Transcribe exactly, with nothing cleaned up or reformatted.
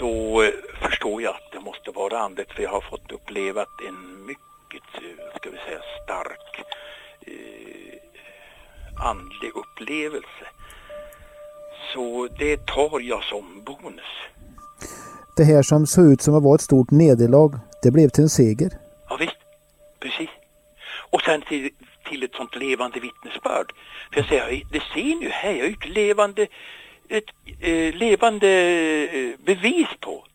så förstår jag att det måste vara andet, för jag har fått uppleva en mycket, ska vi säga, stark eh, andlig upplevelse. Så det tar jag som bonus. Det här som såg ut som att vara ett stort nederlag, det blev till en seger. Ja visst, precis. Och sen till, till ett sånt levande vittnesbörd. För jag säger, det ser ni ju här, jag är ett levande, ett eh, levande bevis på